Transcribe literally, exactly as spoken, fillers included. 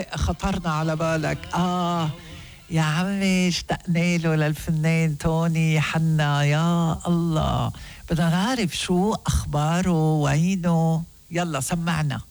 ايه خطرنا على بالك. اه يا عمي اشتقنا له للفنان توني حنا، يا الله بدنا نعرف شو اخباره وينه. يلا سمعنا.